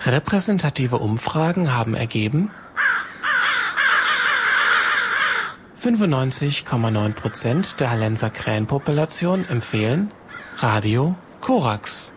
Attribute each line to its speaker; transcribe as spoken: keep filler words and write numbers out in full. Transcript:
Speaker 1: Repräsentative Umfragen haben ergeben, fünfundneunzig Komma neun Prozent der Hallenser Krähenpopulation empfehlen Radio Korax.